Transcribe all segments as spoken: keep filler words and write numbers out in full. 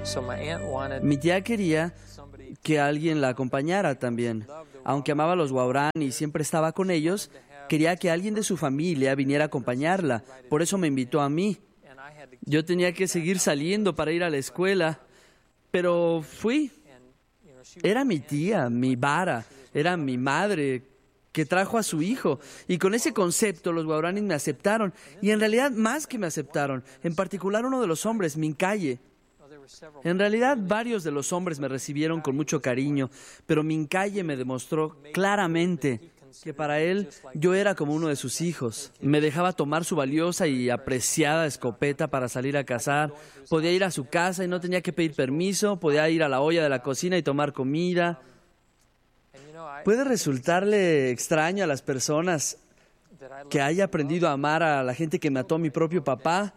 Mi tía quería que alguien la acompañara también. Aunque amaba a los Waurani y siempre estaba con ellos, quería que alguien de su familia viniera a acompañarla. Por eso me invitó a mí. Yo tenía que seguir saliendo para ir a la escuela, pero fui. Era mi tía, mi vara, era mi madre que trajo a su hijo. Y con ese concepto los Waurani me aceptaron. Y en realidad más que me aceptaron, en particular uno de los hombres, Mincaye. En realidad varios de los hombres me recibieron con mucho cariño, pero Mincaye me demostró claramente que para él yo era como uno de sus hijos. Me dejaba tomar su valiosa y apreciada escopeta para salir a cazar. Podía ir a su casa y no tenía que pedir permiso. Podía ir a la olla de la cocina y tomar comida. Puede resultarle extraño a las personas que haya aprendido a amar a la gente que mató a mi propio papá,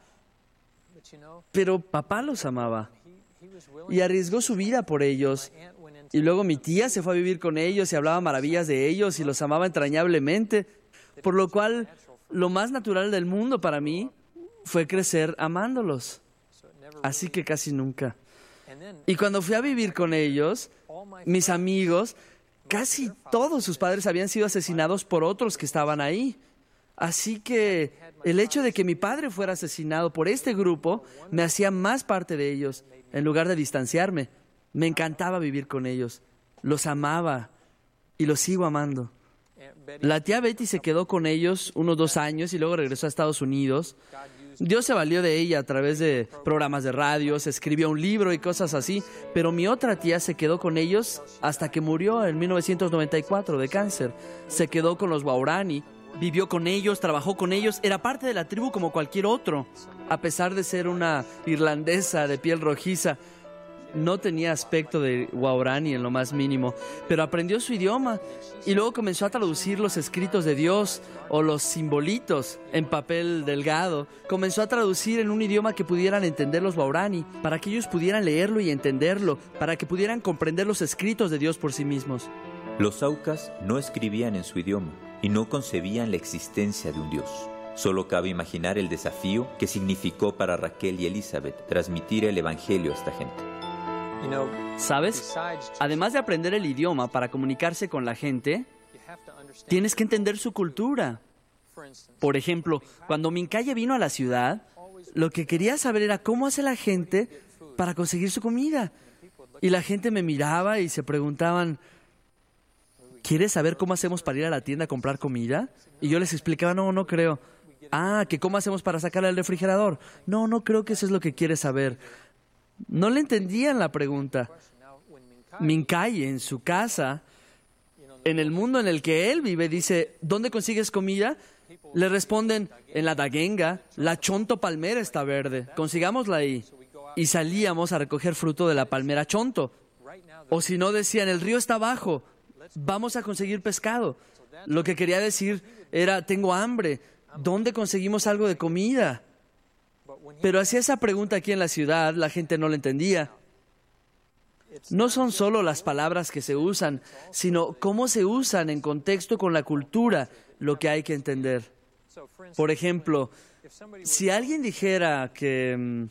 pero papá los amaba y arriesgó su vida por ellos. Y luego mi tía se fue a vivir con ellos y hablaba maravillas de ellos y los amaba entrañablemente, por lo cual lo más natural del mundo para mí fue crecer amándolos. Así que casi nunca. Y cuando fui a vivir con ellos, mis amigos, casi todos sus padres habían sido asesinados por otros que estaban ahí. Así que el hecho de que mi padre fuera asesinado por este grupo me hacía más parte de ellos, en lugar de distanciarme. Me encantaba vivir con ellos, los amaba y los sigo amando. La tía Betty se quedó con ellos unos dos años y luego regresó a Estados Unidos. Dios se valió de ella a través de programas de radio, se escribió un libro y cosas así, pero mi otra tía se quedó con ellos hasta que murió en mil novecientos noventa y cuatro de cáncer. Se quedó con los Waurani, vivió con ellos, trabajó con ellos, era parte de la tribu como cualquier otro. A pesar de ser una irlandesa de piel rojiza, no tenía aspecto de Waurani en lo más mínimo, pero aprendió su idioma y luego comenzó a traducir los escritos de Dios o los simbolitos en papel delgado. Comenzó a traducir en un idioma que pudieran entender los Waurani, para que ellos pudieran leerlo y entenderlo, para que pudieran comprender los escritos de Dios por sí mismos. Los Aucas no escribían en su idioma y no concebían la existencia de un Dios. Solo cabe imaginar el desafío que significó para Raquel y Elizabeth transmitir el evangelio a esta gente. ¿Sabes? Además de aprender el idioma para comunicarse con la gente, tienes que entender su cultura. Por ejemplo, cuando Mincaye vino a la ciudad, lo que quería saber era cómo hace la gente para conseguir su comida. Y la gente me miraba y se preguntaban, ¿quieres saber cómo hacemos para ir a la tienda a comprar comida? Y yo les explicaba, no, no creo. Ah, ¿que cómo hacemos para sacarle al refrigerador? No, no creo que eso es lo que quieres saber. No le entendían la pregunta. Mincaye, en su casa, en el mundo en el que él vive, dice, ¿dónde consigues comida? Le responden, en la daguenga, la chonto palmera está verde, consigámosla ahí. Y salíamos a recoger fruto de la palmera chonto. O si no, decían, el río está abajo, vamos a conseguir pescado. Lo que quería decir era, tengo hambre, ¿dónde conseguimos algo de comida? Pero hacía esa pregunta aquí en la ciudad, la gente no la entendía. No son solo las palabras que se usan, sino cómo se usan en contexto con la cultura, lo que hay que entender. Por ejemplo, si alguien dijera que um,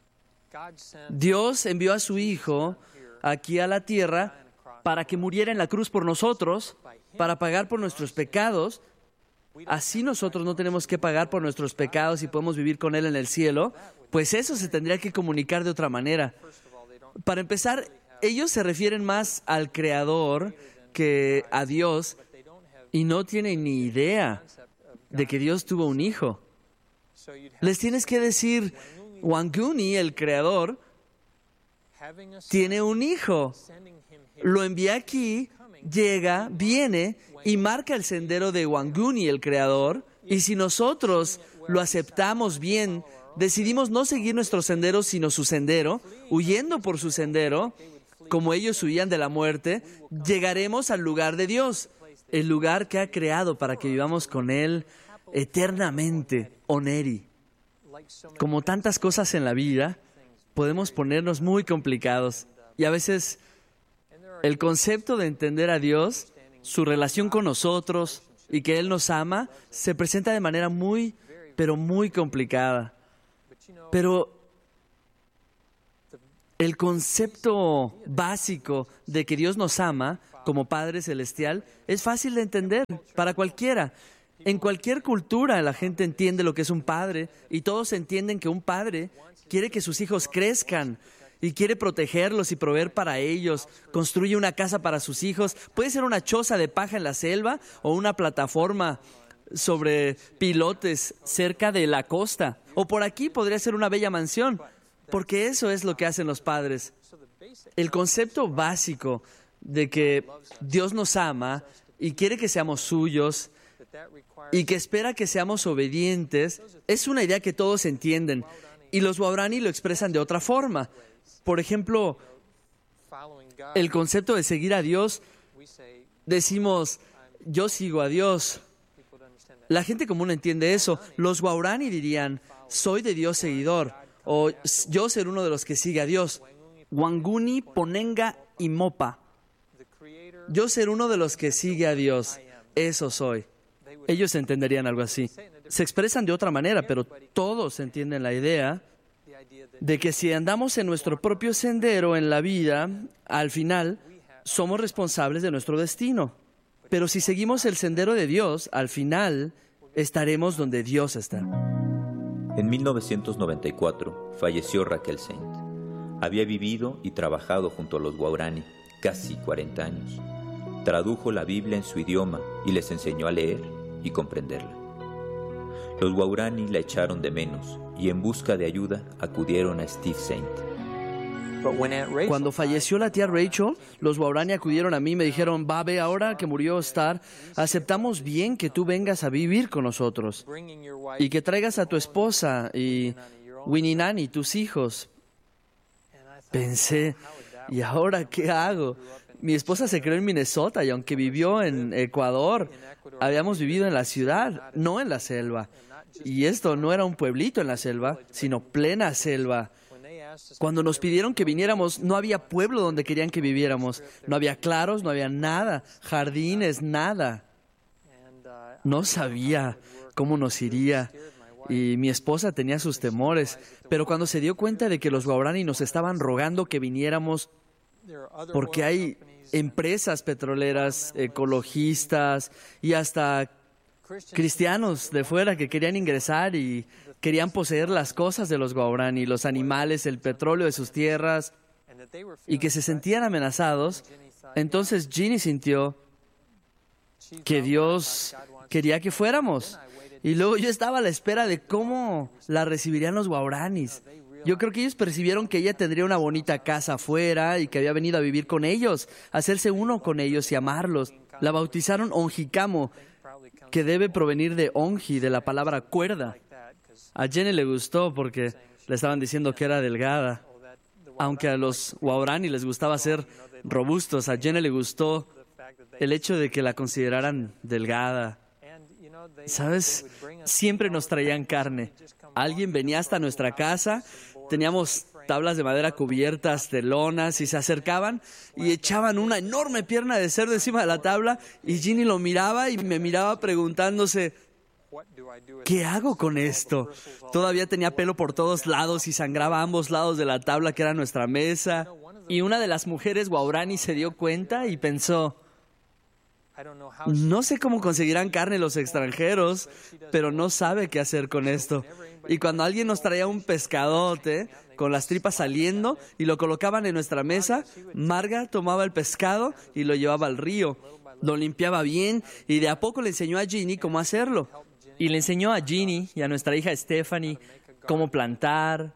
Dios envió a su Hijo aquí a la tierra para que muriera en la cruz por nosotros, para pagar por nuestros pecados, así nosotros no tenemos que pagar por nuestros pecados y podemos vivir con Él en el cielo, pues eso se tendría que comunicar de otra manera. Para empezar, ellos se refieren más al Creador que a Dios y no tienen ni idea de que Dios tuvo un hijo. Les tienes que decir, Wanguni, el Creador, tiene un hijo. Lo envía aquí, llega, viene y marca el sendero de Wanguni, el Creador, y si nosotros lo aceptamos bien, decidimos no seguir nuestro sendero, sino su sendero, huyendo por su sendero, como ellos huían de la muerte, llegaremos al lugar de Dios, el lugar que ha creado para que vivamos con Él eternamente, Oneri. Como tantas cosas en la vida, podemos ponernos muy complicados, y a veces el concepto de entender a Dios, su relación con nosotros y que Él nos ama, se presenta de manera muy, pero muy complicada. Pero El concepto básico de que Dios nos ama como Padre Celestial es fácil de entender para cualquiera. En cualquier cultura la gente entiende lo que es un padre y todos entienden que un padre quiere que sus hijos crezcan y quiere protegerlos y proveer para ellos. Construye una casa para sus hijos. Puede ser una choza de paja en la selva o una plataforma sobre pilotes cerca de la costa. O por aquí podría ser una bella mansión, porque eso es lo que hacen los padres. El concepto básico de que Dios nos ama y quiere que seamos suyos y que espera que seamos obedientes es una idea que todos entienden. Y los Waorani lo expresan de otra forma. Por ejemplo, el concepto de seguir a Dios, decimos, yo sigo a Dios. La gente común entiende eso. Los Waorani dirían, soy de Dios seguidor, o yo ser uno de los que sigue a Dios. Wanguni, Ponenga y Mopa. Yo ser uno de los que sigue a Dios, eso soy. Ellos entenderían algo así. Se expresan de otra manera, pero todos entienden la idea de que si andamos en nuestro propio sendero en la vida, al final somos responsables de nuestro destino. Pero si seguimos el sendero de Dios, al final estaremos donde Dios está. En mil novecientos noventa y cuatro falleció Raquel Saint. Había vivido y trabajado junto a los Waorani casi cuarenta años. Tradujo la Biblia en su idioma y les enseñó a leer y comprenderla. Los Waorani la echaron de menos y en busca de ayuda acudieron a Steve Saint. Cuando falleció la tía Rachel, los Waorani acudieron a mí y me dijeron, Babe, ahora que murió Star, aceptamos bien que tú vengas a vivir con nosotros y que traigas a tu esposa y Wininani, tus hijos. Pensé, ¿y ahora qué hago? Mi esposa se crió en Minnesota y aunque vivió en Ecuador, habíamos vivido en la ciudad, no en la selva. Y esto no era un pueblito en la selva, sino plena selva. Cuando nos pidieron que viniéramos, no había pueblo donde querían que viviéramos. No había claros, no había nada, jardines, nada. No sabía cómo nos iría. Y mi esposa tenía sus temores. Pero cuando se dio cuenta de que los Waorani nos estaban rogando que viniéramos, porque hay empresas petroleras, ecologistas y hasta cristianos de fuera que querían ingresar y querían poseer las cosas de los Waorani, los animales, el petróleo de sus tierras, y que se sentían amenazados, entonces Ginny sintió que Dios quería que fuéramos. Y luego yo estaba a la espera de cómo la recibirían los Waoranis. Yo creo que ellos percibieron que ella tendría una bonita casa afuera y que había venido a vivir con ellos, a hacerse uno con ellos y amarlos. La bautizaron Onjicamo, que debe provenir de onji, de la palabra cuerda. A Jenny le gustó porque le estaban diciendo que era delgada. Aunque a los Waorani les gustaba ser robustos, a Jenny le gustó el hecho de que la consideraran delgada. ¿Sabes? Siempre nos traían carne. Alguien venía hasta nuestra casa, teníamos tablas de madera cubiertas de lonas y se acercaban y echaban una enorme pierna de cerdo encima de la tabla y Ginny lo miraba y me miraba preguntándose, ¿qué hago con esto? Todavía tenía pelo por todos lados y sangraba a ambos lados de la tabla que era nuestra mesa. Y una de las mujeres Waorani se dio cuenta y pensó, no sé cómo conseguirán carne los extranjeros, pero no sabe qué hacer con esto. Y cuando alguien nos traía un pescadote con las tripas saliendo y lo colocaban en nuestra mesa, Marga tomaba el pescado y lo llevaba al río. Lo limpiaba bien y de a poco le enseñó a Ginny cómo hacerlo. Y le enseñó a Ginny y a nuestra hija Stephanie cómo plantar.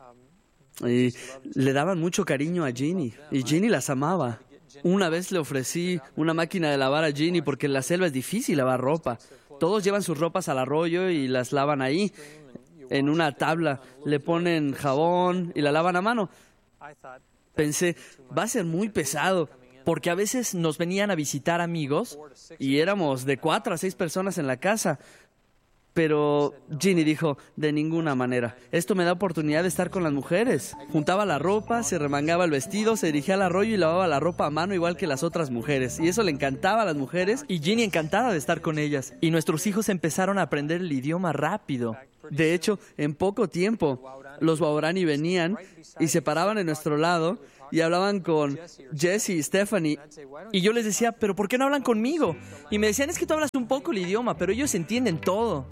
Y le daban mucho cariño a Ginny y Ginny las amaba. Una vez le ofrecí una máquina de lavar a Ginny porque en la selva es difícil lavar ropa. Todos llevan sus ropas al arroyo y las lavan ahí. En una tabla le ponen jabón y la lavan a mano. Pensé, va a ser muy pesado, porque a veces nos venían a visitar amigos y éramos de cuatro a seis personas en la casa. Pero Ginny dijo, de ninguna manera. Esto me da oportunidad de estar con las mujeres. Juntaba la ropa, se remangaba el vestido, se dirigía al arroyo y lavaba la ropa a mano igual que las otras mujeres. Y eso le encantaba a las mujeres y Ginny encantada de estar con ellas. Y nuestros hijos empezaron a aprender el idioma rápido. De hecho, en poco tiempo, los Waorani venían y se paraban en nuestro lado y hablaban con Jesse y Stephanie. Y yo les decía, ¿pero por qué no hablan conmigo? Y me decían, es que tú hablas un poco el idioma, pero ellos entienden todo.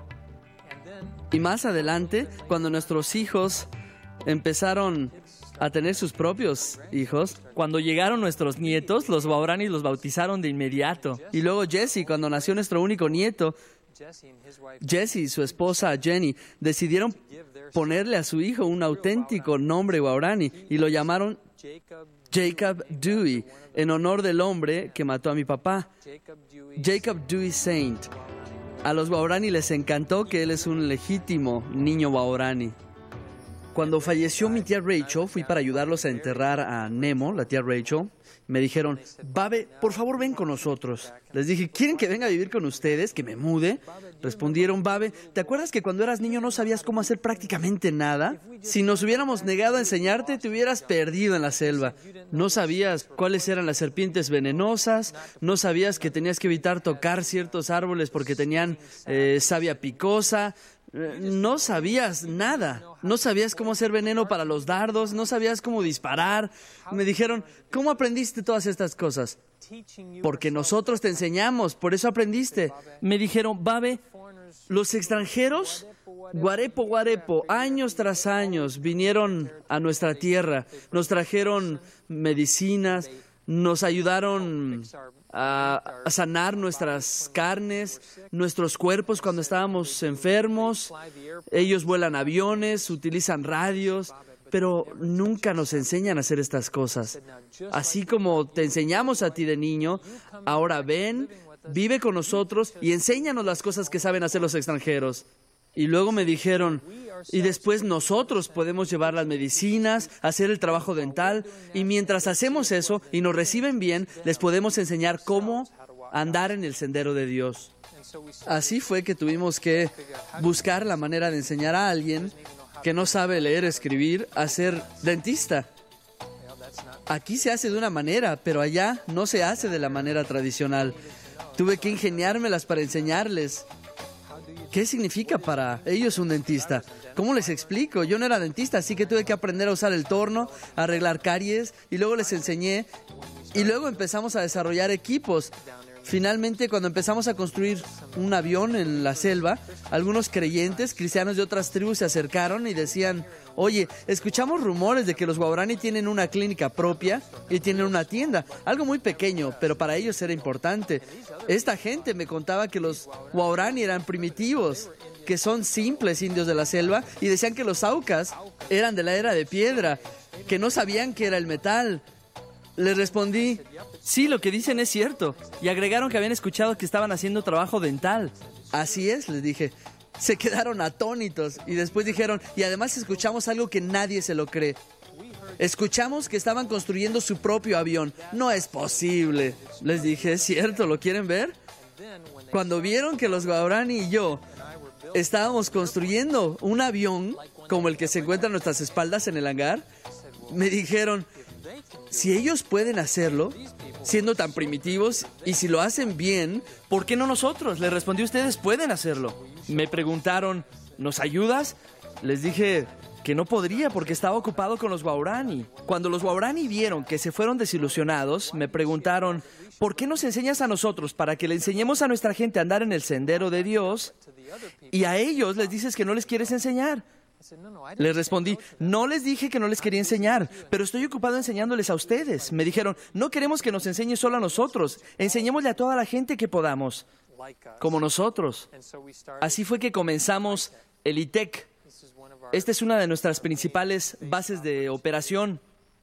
Y más adelante, cuando nuestros hijos empezaron a tener sus propios hijos, cuando llegaron nuestros nietos, los Waorani los bautizaron de inmediato. Y luego Jesse, cuando nació nuestro único nieto, Jesse y su esposa Jenny decidieron ponerle a su hijo un auténtico nombre Waorani y lo llamaron Jacob Dewey, en honor del hombre que mató a mi papá, Jacob Dewey Saint. A los Waorani les encantó que él es un legítimo niño Waorani. Cuando falleció mi tía Rachel, fui para ayudarlos a enterrar a Nemo, la tía Rachel. Me dijeron, Babe, por favor ven con nosotros. Les dije, ¿quieren que venga a vivir con ustedes? ¿Que me mude? Respondieron, Babe, ¿te acuerdas que cuando eras niño no sabías cómo hacer prácticamente nada? Si nos hubiéramos negado a enseñarte, te hubieras perdido en la selva. No sabías cuáles eran las serpientes venenosas, no sabías que tenías que evitar tocar ciertos árboles porque tenían eh, savia picosa. No sabías nada, no sabías cómo hacer veneno para los dardos, no sabías cómo disparar. Me dijeron, ¿cómo aprendiste todas estas cosas? Porque nosotros te enseñamos, por eso aprendiste. Me dijeron, Babe, los extranjeros, guarepo, guarepo, años tras años, vinieron a nuestra tierra, nos trajeron medicinas, nos ayudaron a sanar nuestras carnes, nuestros cuerpos cuando estábamos enfermos. Ellos vuelan aviones, utilizan radios, pero nunca nos enseñan a hacer estas cosas. Así como te enseñamos a ti de niño, ahora ven, vive con nosotros y enséñanos las cosas que saben hacer los extranjeros. Y luego me dijeron, y después nosotros podemos llevar las medicinas, hacer el trabajo dental, y mientras hacemos eso y nos reciben bien, les podemos enseñar cómo andar en el sendero de Dios. Así fue que tuvimos que buscar la manera de enseñar a alguien que no sabe leer, escribir, a ser dentista. Aquí se hace de una manera, pero allá no se hace de la manera tradicional. Tuve que ingeniármelas para enseñarles. ¿Qué significa para ellos un dentista? ¿Cómo les explico? Yo no era dentista, así que tuve que aprender a usar el torno, a arreglar caries, y luego les enseñé. Y luego empezamos a desarrollar equipos. Finalmente, cuando empezamos a construir un avión en la selva, algunos creyentes, cristianos de otras tribus, se acercaron y decían, oye, escuchamos rumores de que los Waorani tienen una clínica propia y tienen una tienda, algo muy pequeño, pero para ellos era importante. Esta gente me contaba que los Waorani eran primitivos, que son simples indios de la selva, y decían que los Aucas eran de la era de piedra, que no sabían qué era el metal. Les respondí, sí, lo que dicen es cierto. Y agregaron que habían escuchado que estaban haciendo trabajo dental. Así es, les dije. Se quedaron atónitos y después dijeron, y además escuchamos algo que nadie se lo cree. Escuchamos que estaban construyendo su propio avión. No es posible. Les dije, ¿es cierto? ¿Lo quieren ver? Cuando vieron que los Waorani y yo estábamos construyendo un avión como el que se encuentra a nuestras espaldas en el hangar, me dijeron, si ellos pueden hacerlo, siendo tan primitivos, y si lo hacen bien, ¿por qué no nosotros? Les respondí, ustedes pueden hacerlo. Me preguntaron, ¿nos ayudas? Les dije que no podría porque estaba ocupado con los Waorani. Cuando los Waorani vieron que se fueron desilusionados, me preguntaron, ¿por qué nos enseñas a nosotros para que le enseñemos a nuestra gente a andar en el sendero de Dios? Y a ellos les dices que no les quieres enseñar. Les respondí, no les dije que no les quería enseñar, pero estoy ocupado enseñándoles a ustedes. Me dijeron, no queremos que nos enseñes solo a nosotros, enseñémosle a toda la gente que podamos, como nosotros. Así fue que comenzamos el I T E C. Esta es una de nuestras principales bases de operación.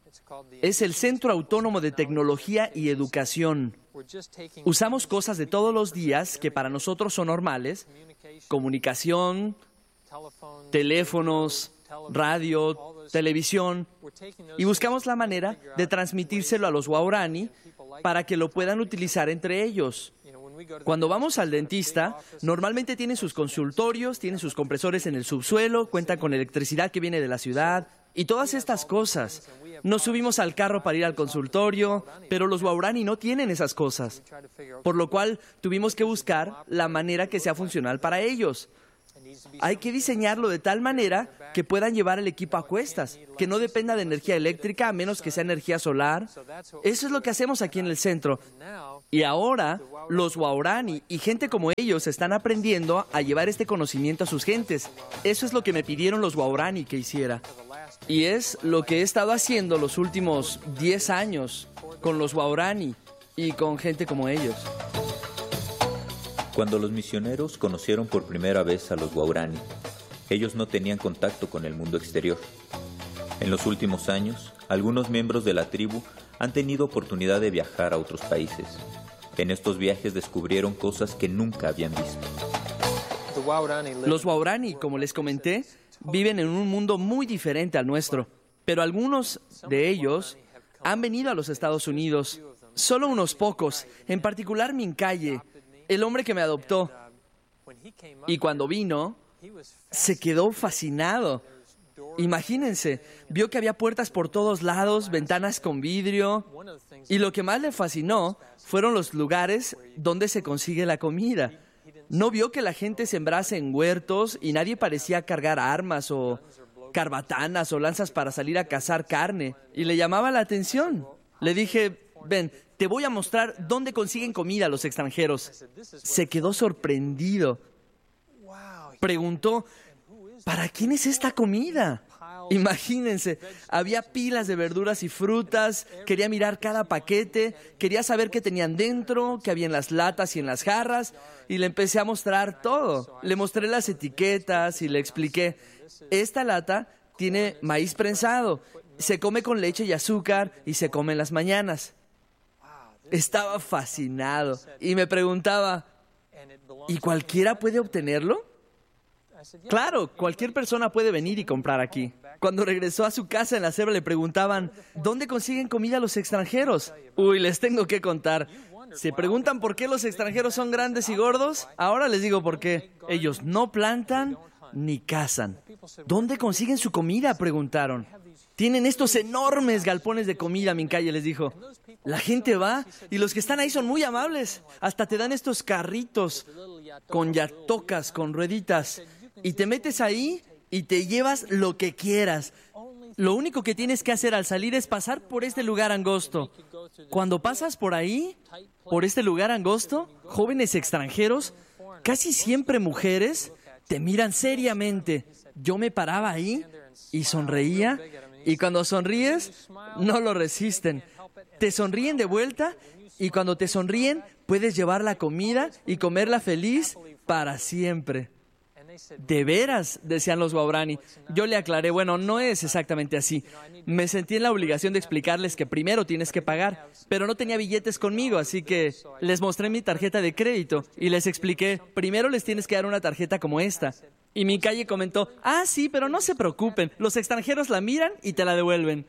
Es el Centro Autónomo de Tecnología y Educación. Usamos cosas de todos los días que para nosotros son normales, comunicación, teléfonos, radio, televisión, y buscamos la manera de transmitírselo a los Waorani para que lo puedan utilizar entre ellos. Cuando vamos al dentista, normalmente tienen sus consultorios, tienen sus compresores en el subsuelo, cuentan con electricidad que viene de la ciudad y todas estas cosas. Nos subimos al carro para ir al consultorio, pero los Waorani no tienen esas cosas, por lo cual tuvimos que buscar la manera que sea funcional para ellos. Hay que diseñarlo de tal manera que puedan llevar el equipo a cuestas, que no dependa de energía eléctrica a menos que sea energía solar. Eso es lo que hacemos aquí en el centro. Y ahora, los Waorani y gente como ellos están aprendiendo a llevar este conocimiento a sus gentes. Eso es lo que me pidieron los Waorani que hiciera. Y es lo que he estado haciendo los últimos diez años con los Waorani y con gente como ellos. Cuando los misioneros conocieron por primera vez a los Waorani, ellos no tenían contacto con el mundo exterior. En los últimos años, algunos miembros de la tribu han tenido oportunidad de viajar a otros países. En estos viajes descubrieron cosas que nunca habían visto. Los Waorani, como les comenté, viven en un mundo muy diferente al nuestro, pero algunos de ellos han venido a los Estados Unidos. Solo unos pocos, en particular Mincaye, el hombre que me adoptó. Y cuando vino, se quedó fascinado. Imagínense, vio que había puertas por todos lados, ventanas con vidrio. Y lo que más le fascinó fueron los lugares donde se consigue la comida. No vio que la gente sembrase en huertos y nadie parecía cargar armas o carbatanas o lanzas para salir a cazar carne. Y le llamaba la atención. Le dije, ven, te voy a mostrar dónde consiguen comida los extranjeros. Se quedó sorprendido. Preguntó, ¿para quién es esta comida? Imagínense, había pilas de verduras y frutas, quería mirar cada paquete, quería saber qué tenían dentro, qué había en las latas y en las jarras, y le empecé a mostrar todo. Le mostré las etiquetas y le expliqué, esta lata tiene maíz prensado, se come con leche y azúcar y se come en las mañanas. Estaba fascinado y me preguntaba, ¿y cualquiera puede obtenerlo? Claro, cualquier persona puede venir y comprar aquí. Cuando regresó a su casa en la selva le preguntaban, ¿dónde consiguen comida los extranjeros? Uy, les tengo que contar. ¿Se preguntan por qué los extranjeros son grandes y gordos? Ahora les digo por qué. Ellos no plantan ni cazan. ¿Dónde consiguen su comida?, preguntaron. Tienen estos enormes galpones de comida, Mincaye les dijo. La gente va y los que están ahí son muy amables. Hasta te dan estos carritos con yatocas, con rueditas. Y te metes ahí y te llevas lo que quieras. Lo único que tienes que hacer al salir es pasar por este lugar angosto. Cuando pasas por ahí, por este lugar angosto, jóvenes extranjeros, casi siempre mujeres, te miran seriamente. Yo me paraba ahí y sonreía. Y cuando sonríes, no lo resisten. Te sonríen de vuelta y cuando te sonríen, puedes llevar la comida y comerla feliz para siempre. ¿De veras?, decían los Waorani. Yo le aclaré, bueno, no es exactamente así. Me sentí en la obligación de explicarles que primero tienes que pagar, pero no tenía billetes conmigo, así que les mostré mi tarjeta de crédito y les expliqué, primero les tienes que dar una tarjeta como esta. Y Mincaye comentó, ah, sí, pero no se preocupen, los extranjeros la miran y te la devuelven.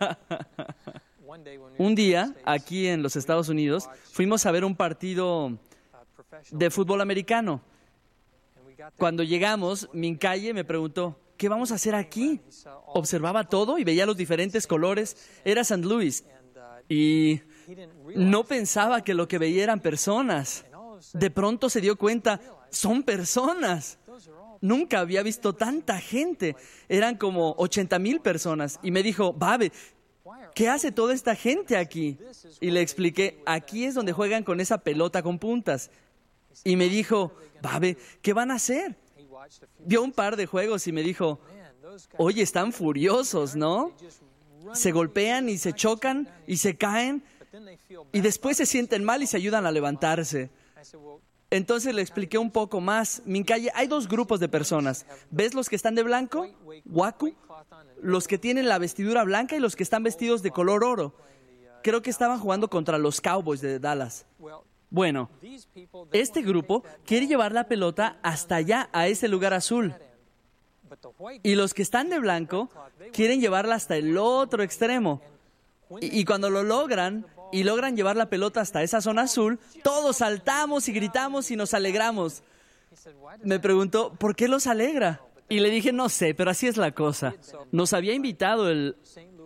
Un día, aquí en los Estados Unidos, fuimos a ver un partido de fútbol americano. Cuando llegamos, Mincaye me preguntó, ¿qué vamos a hacer aquí? Observaba todo y veía los diferentes colores. Era Saint Louis. Y no pensaba que lo que veía eran personas. De pronto se dio cuenta, son personas. Nunca había visto tanta gente. Eran como ochenta mil personas. Y me dijo, Babe, ¿qué hace toda esta gente aquí? Y le expliqué, aquí es donde juegan con esa pelota con puntas. Y me dijo, Babe, ¿qué van a hacer? Vio un par de juegos y me dijo, oye, están furiosos, ¿no? Se golpean y se chocan y se caen y después se sienten mal y se ayudan a levantarse. Entonces le expliqué un poco más. Mincaye, hay dos grupos de personas. ¿Ves los que están de blanco? Waku. Los que tienen la vestidura blanca y los que están vestidos de color oro. Creo que estaban jugando contra los Cowboys de Dallas. Bueno, este grupo quiere llevar la pelota hasta allá, a ese lugar azul. Y los que están de blanco quieren llevarla hasta el otro extremo. Y, y cuando lo logran, y logran llevar la pelota hasta esa zona azul, todos saltamos y gritamos y nos alegramos. Me preguntó, ¿por qué los alegra? Y le dije, no sé, pero así es la cosa. Nos había invitado el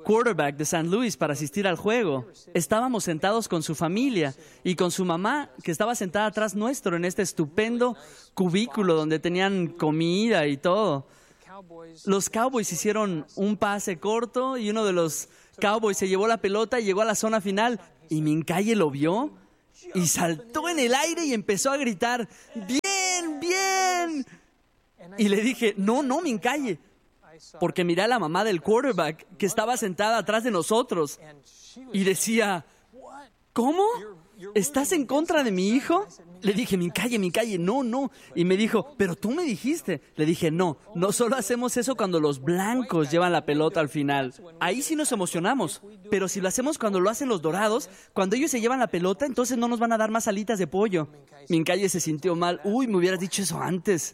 quarterback de Saint Louis para asistir al juego. Estábamos sentados con su familia y con su mamá, que estaba sentada atrás nuestro en este estupendo cubículo donde tenían comida y todo. Los Cowboys hicieron un pase corto y uno de los Cowboys se llevó la pelota y llegó a la zona final. Y Mincaye lo vio y saltó en el aire y empezó a gritar, ¡bien, bien! Y le dije, no, no, Mincaye, porque miré a la mamá del quarterback que estaba sentada atrás de nosotros y decía, ¿cómo? ¿Estás en contra de mi hijo? Le dije, Mincaye, Mincaye, no, no. Y me dijo, pero tú me dijiste. Le dije, no, no solo hacemos eso cuando los blancos llevan la pelota al final. Ahí sí nos emocionamos. Pero si lo hacemos cuando lo hacen los dorados, cuando ellos se llevan la pelota, entonces no nos van a dar más alitas de pollo. Mincaye se sintió mal. Uy, me hubieras dicho eso antes.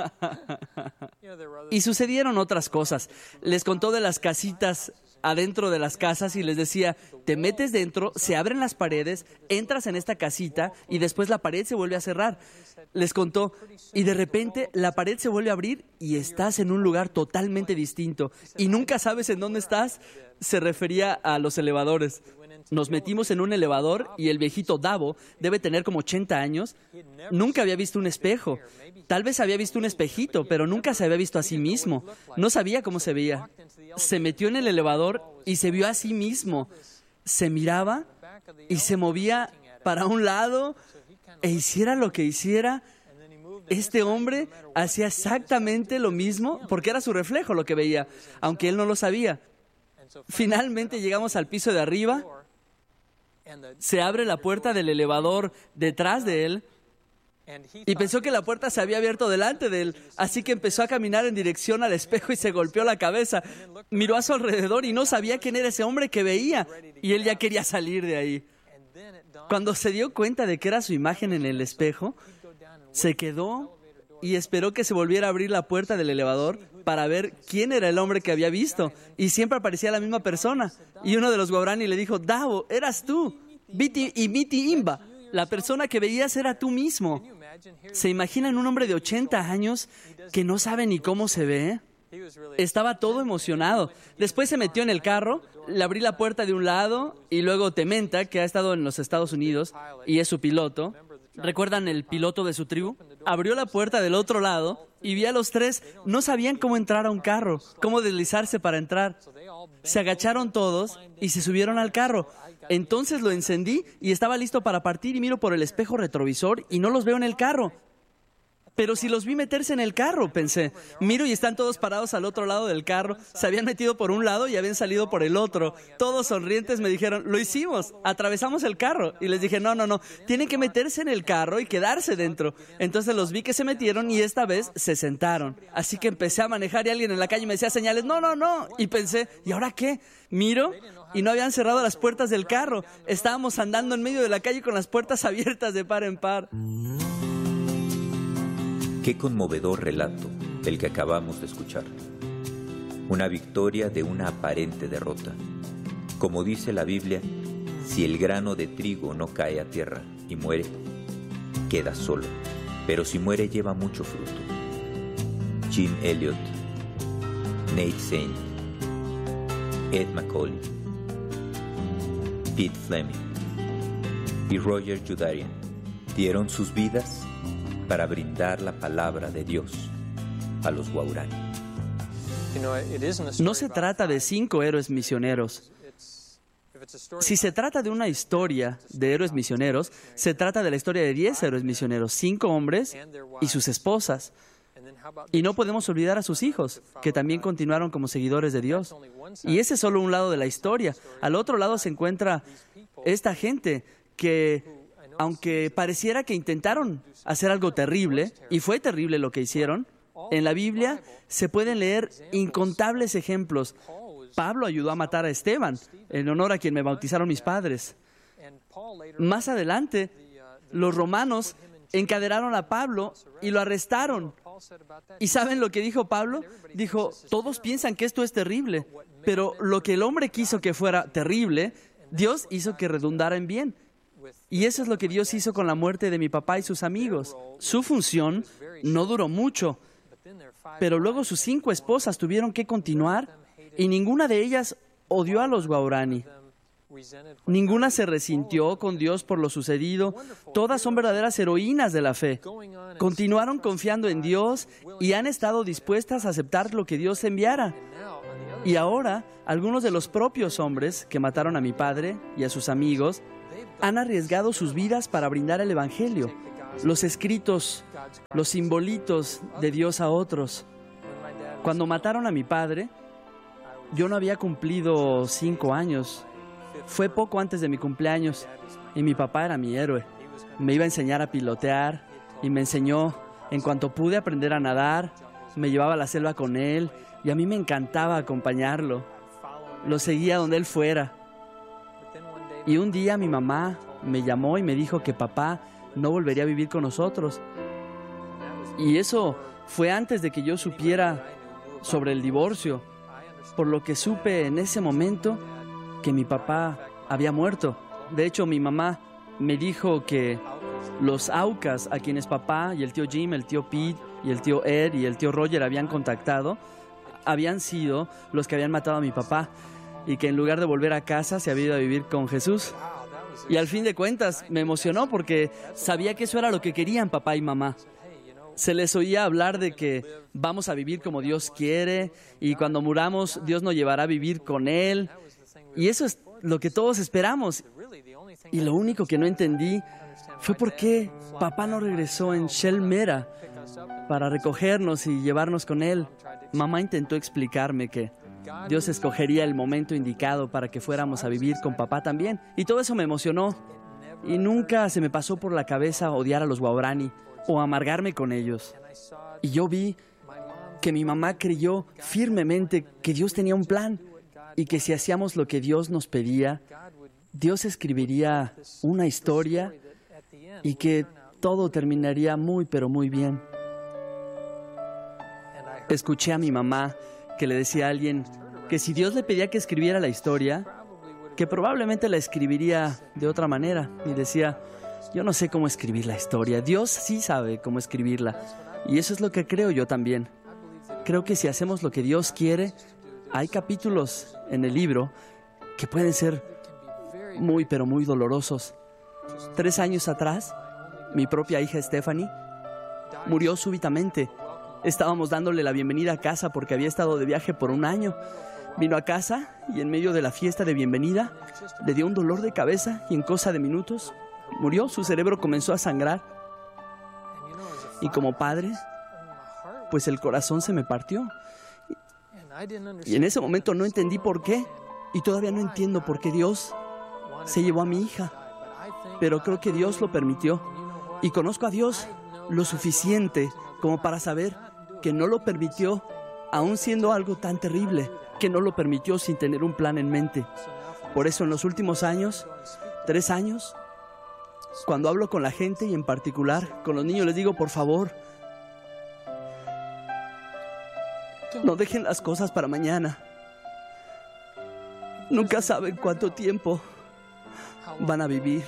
Y sucedieron otras cosas. Les contó de las casitas adentro de las casas y les decía, te metes dentro, se abren las paredes, entras en esta casita y después la pared se vuelve a cerrar. Les contó, y de repente la pared se vuelve a abrir y estás en un lugar totalmente distinto y nunca sabes en dónde estás. Se refería a los elevadores. Nos metimos en un elevador y el viejito Davo, debe tener como ochenta años, nunca había visto un espejo. Tal vez había visto un espejito, pero nunca se había visto a sí mismo. No sabía cómo se veía. Se metió en el elevador y se vio a sí mismo. Se miraba y se movía para un lado e hiciera lo que hiciera. Este hombre hacía exactamente lo mismo porque era su reflejo lo que veía, aunque él no lo sabía. Finalmente llegamos al piso de arriba. Se abre la puerta del elevador detrás de él y pensó que la puerta se había abierto delante de él, así que empezó a caminar en dirección al espejo y se golpeó la cabeza. Miró a su alrededor y no sabía quién era ese hombre que veía, y él ya quería salir de ahí. Cuando se dio cuenta de que era su imagen en el espejo, se quedó y esperó que se volviera a abrir la puerta del elevador para ver quién era el hombre que había visto, y siempre aparecía la misma persona. Y uno de los guaraní le dijo, Davo, eras tú, Biti y Miti Imba, la persona que veías era tú mismo. ¿Se imaginan un hombre de ochenta años que no sabe ni cómo se ve? Estaba todo emocionado. Después se metió en el carro, le abrí la puerta de un lado y luego Tementa, que ha estado en los Estados Unidos y es su piloto. ¿Recuerdan el piloto de su tribu? Abrió la puerta del otro lado y vi a los tres. No sabían cómo entrar a un carro, cómo deslizarse para entrar. Se agacharon todos y se subieron al carro. Entonces lo encendí y estaba listo para partir y miro por el espejo retrovisor y no los veo en el carro. Pero si los vi meterse en el carro, pensé. Miro y están todos parados al otro lado del carro. Se habían metido por un lado y habían salido por el otro. Todos sonrientes me dijeron, lo hicimos, atravesamos el carro. Y les dije, no, no, no, tienen que meterse en el carro y quedarse dentro. Entonces los vi que se metieron y esta vez se sentaron. Así que empecé a manejar y alguien en la calle me decía señales, no, no, no. Y pensé, ¿y ahora qué? Miro y no habían cerrado las puertas del carro. Estábamos andando en medio de la calle con las puertas abiertas de par en par. Qué conmovedor relato el que acabamos de escuchar. Una victoria de una aparente derrota. Como dice la Biblia, si el grano de trigo no cae a tierra y muere, queda solo, pero si muere lleva mucho fruto. Jim Elliot, Nate Saint, Ed Macaulay, Pete Fleming y Roger Youderian dieron sus vidas para brindar la palabra de Dios a los guaraní. No se trata de cinco héroes misioneros. Si se trata de una historia de héroes misioneros, se trata de la historia de diez héroes misioneros, cinco hombres y sus esposas. Y no podemos olvidar a sus hijos, que también continuaron como seguidores de Dios. Y ese es solo un lado de la historia. Al otro lado se encuentra esta gente que, aunque pareciera que intentaron hacer algo terrible, y fue terrible lo que hicieron, en la Biblia se pueden leer incontables ejemplos. Pablo ayudó a matar a Esteban, en honor a quien me bautizaron mis padres. Más adelante, los romanos encadenaron a Pablo y lo arrestaron. ¿Y saben lo que dijo Pablo? Dijo, todos piensan que esto es terrible, pero lo que el hombre quiso que fuera terrible, Dios hizo que redundara en bien. Y eso es lo que Dios hizo con la muerte de mi papá y sus amigos. Su función no duró mucho, pero luego sus cinco esposas tuvieron que continuar y ninguna de ellas odió a los Waorani. Ninguna se resintió con Dios por lo sucedido. Todas son verdaderas heroínas de la fe. Continuaron confiando en Dios y han estado dispuestas a aceptar lo que Dios enviara. Y ahora, algunos de los propios hombres que mataron a mi padre y a sus amigos han arriesgado sus vidas para brindar el Evangelio, los escritos, los simbolitos de Dios a otros. Cuando mataron a mi padre, yo no había cumplido cinco años. Fue poco antes de mi cumpleaños y mi papá era mi héroe. Me iba a enseñar a pilotear y me enseñó. En cuanto pude aprender a nadar, me llevaba a la selva con él y a mí me encantaba acompañarlo. Lo seguía donde él fuera. Y un día mi mamá me llamó y me dijo que papá no volvería a vivir con nosotros. Y eso fue antes de que yo supiera sobre el divorcio, por lo que supe en ese momento que mi papá había muerto. De hecho, mi mamá me dijo que los Aucas, a quienes papá y el tío Jim, el tío Pete y el tío Ed y el tío Roger habían contactado, habían sido los que habían matado a mi papá y que en lugar de volver a casa se había ido a vivir con Jesús. Y al fin de cuentas me emocionó porque sabía que eso era lo que querían papá y mamá. Se les oía hablar de que vamos a vivir como Dios quiere y cuando muramos Dios nos llevará a vivir con Él. Y eso es lo que todos esperamos. Y lo único que no entendí fue por qué papá no regresó en Shell Mera para recogernos y llevarnos con él. Mamá intentó explicarme que Dios escogería el momento indicado para que fuéramos a vivir con papá también. Y todo eso me emocionó. Y nunca se me pasó por la cabeza odiar a los Waorani o amargarme con ellos. Y yo vi que mi mamá creyó firmemente que Dios tenía un plan y que si hacíamos lo que Dios nos pedía, Dios escribiría una historia y que todo terminaría muy, pero muy bien. Escuché a mi mamá que le decía a alguien que si Dios le pedía que escribiera la historia, que probablemente la escribiría de otra manera. Y decía, yo no sé cómo escribir la historia, Dios sí sabe cómo escribirla. Y eso es lo que creo yo también. Creo que si hacemos lo que Dios quiere, hay capítulos en el libro que pueden ser muy, pero muy dolorosos. Tres años atrás, mi propia hija Stephanie murió súbitamente. Estábamos dándole la bienvenida a casa porque había estado de viaje por un año. Vino a casa y en medio de la fiesta de bienvenida le dio un dolor de cabeza y en cosa de minutos murió. Su cerebro comenzó a sangrar. Y como padre, pues el corazón se me partió. Y en ese momento no entendí por qué. Y todavía no entiendo por qué Dios se llevó a mi hija. Pero creo que Dios lo permitió. Y conozco a Dios lo suficiente como para saber que no lo permitió, aun siendo algo tan terrible, que no lo permitió sin tener un plan en mente. Por eso en los últimos años, tres años, cuando hablo con la gente y en particular con los niños, les digo, por favor, no dejen las cosas para mañana. Nunca saben cuánto tiempo van a vivir.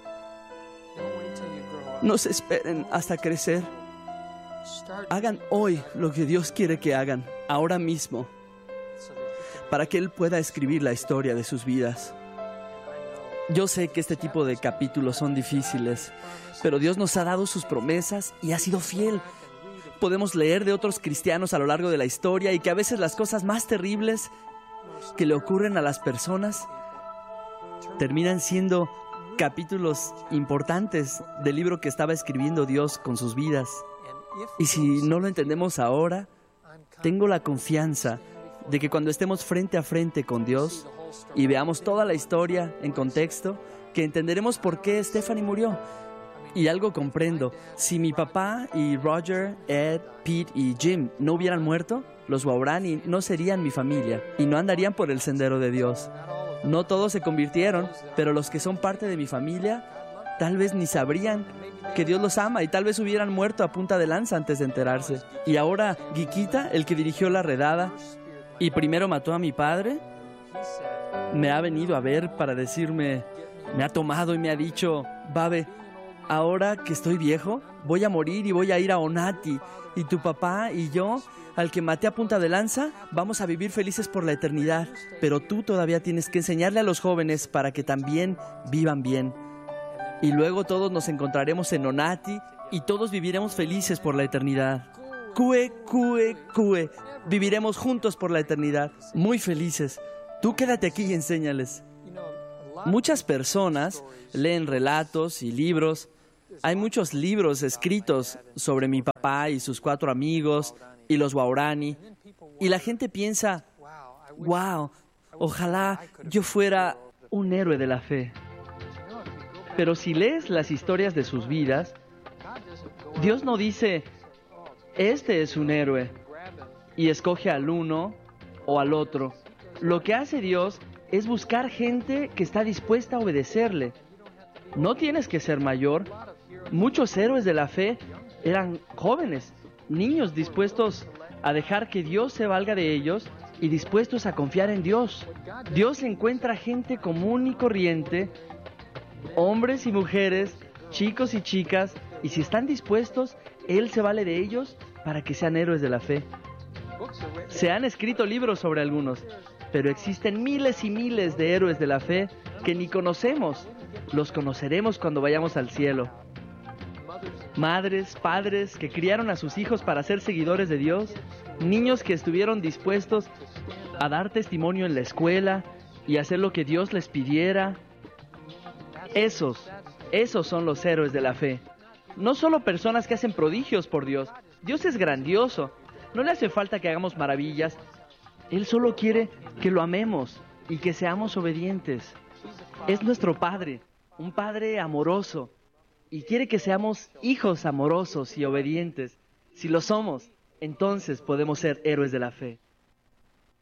No se esperen hasta crecer. Hagan hoy lo que Dios quiere que hagan, ahora mismo, para que Él pueda escribir la historia de sus vidas. Yo sé que este tipo de capítulos son difíciles, pero Dios nos ha dado sus promesas y ha sido fiel. Podemos leer de otros cristianos a lo largo de la historia y que a veces las cosas más terribles que le ocurren a las personas terminan siendo capítulos importantes del libro que estaba escribiendo Dios con sus vidas. Y si no lo entendemos ahora, tengo la confianza de que cuando estemos frente a frente con Dios y veamos toda la historia en contexto, que entenderemos por qué Stephanie murió. Y algo comprendo, si mi papá y Roger, Ed, Pete y Jim no hubieran muerto, los Waorani no serían mi familia y no andarían por el sendero de Dios. No todos se convirtieron, pero los que son parte de mi familia tal vez ni sabrían que Dios los ama y tal vez hubieran muerto a punta de lanza antes de enterarse. Y ahora Guiquita, el que dirigió la redada y primero mató a mi padre, me ha venido a ver para decirme, me ha tomado y me ha dicho, Babe, ahora que estoy viejo, voy a morir y voy a ir a Onati. Y tu papá y yo, al que maté a punta de lanza, vamos a vivir felices por la eternidad. Pero tú todavía tienes que enseñarle a los jóvenes para que también vivan bien. Y luego todos nos encontraremos en Onati y todos viviremos felices por la eternidad. Cue, cue, cue. Viviremos juntos por la eternidad, muy felices. Tú quédate aquí y enséñales. Muchas personas leen relatos y libros. Hay muchos libros escritos sobre mi papá y sus cuatro amigos y los Waorani. Y la gente piensa, wow, ojalá yo fuera un héroe de la fe. Pero si lees las historias de sus vidas, Dios no dice, este es un héroe, y escoge al uno o al otro. Lo que hace Dios es buscar gente que está dispuesta a obedecerle. No tienes que ser mayor. Muchos héroes de la fe eran jóvenes, niños dispuestos a dejar que Dios se valga de ellos y dispuestos a confiar en Dios. Dios encuentra gente común y corriente, hombres y mujeres, chicos y chicas, y si están dispuestos, Él se vale de ellos para que sean héroes de la fe. Se han escrito libros sobre algunos, pero existen miles y miles de héroes de la fe que ni conocemos. Los conoceremos cuando vayamos al cielo. Madres, padres que criaron a sus hijos para ser seguidores de Dios, niños que estuvieron dispuestos a dar testimonio en la escuela y hacer lo que Dios les pidiera. Esos, esos son los héroes de la fe. No solo personas que hacen prodigios por Dios. Dios es grandioso. No le hace falta que hagamos maravillas. Él solo quiere que lo amemos y que seamos obedientes. Es nuestro Padre, un Padre amoroso, y quiere que seamos hijos amorosos y obedientes. Si lo somos, entonces podemos ser héroes de la fe.